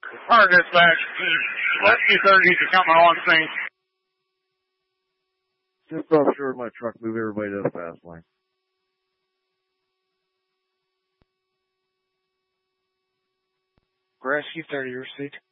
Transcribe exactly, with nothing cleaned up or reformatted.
Fire dispatch, Rescue thirty to come on scene. Just offshore my truck, move everybody to the fast lane. Rescue thirty received.